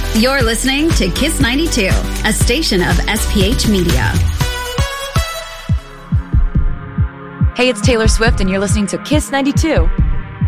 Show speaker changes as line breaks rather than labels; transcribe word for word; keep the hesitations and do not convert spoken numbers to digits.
You're listening to Kiss ninety-two, a station of S P H Media.
Hey, it's Taylor Swift, and you're listening to Kiss ninety-two.